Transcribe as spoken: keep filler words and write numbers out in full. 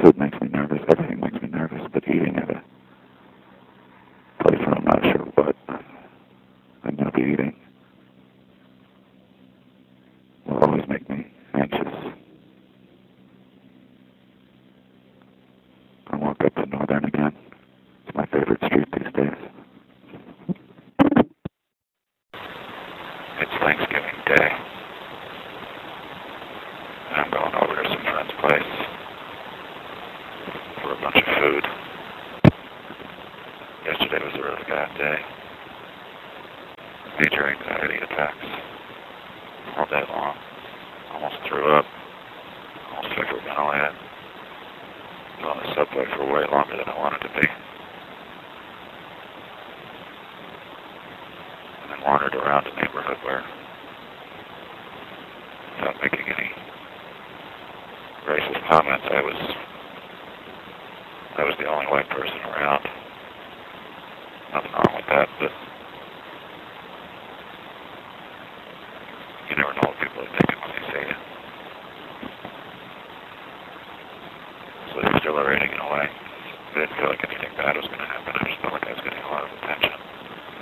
Food makes me nervous. Everything makes me nervous, but eating at a place where I'm not sure what I'm going to be eating will always make me anxious. I walk up to Northern again. It's my favorite street these days. It's Thanksgiving Day. I'm going over to some friend's place for a bunch of food. Yesterday was a really bad day. Major anxiety attacks all day long. Almost threw up. Almost hyperventilated. Was on the subway for way longer than I wanted to be. And then wandered around a neighborhood where, without making any racist comments, I was I was the only white person around. Nothing wrong with that, but you never know what people are thinking when they say it. So it was exhilarating in a way. I didn't feel like anything bad was going to happen. I just felt like I was getting a lot of attention.